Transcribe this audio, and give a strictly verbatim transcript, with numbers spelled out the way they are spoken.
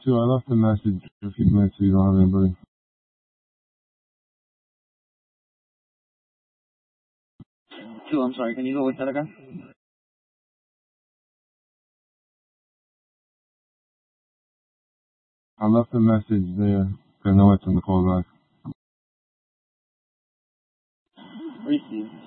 Two, I left a message a few minutes ago. You don't have anybody. Two, I'm sorry. Can you go with that again? I left a message there. I know it's in the callback. Received.